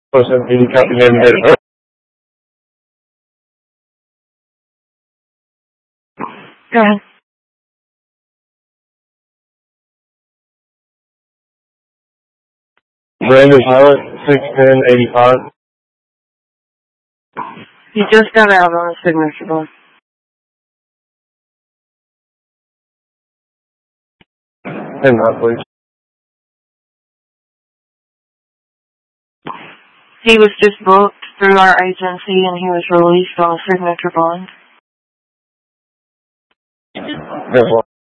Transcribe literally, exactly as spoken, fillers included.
Pues hindi ka remember. Go ahead. Brandon Pilot, six ten eighty-five. You just got out on a signature board. And that, please. He was just booked through our agency and he was released on a signature bond. Yeah, well.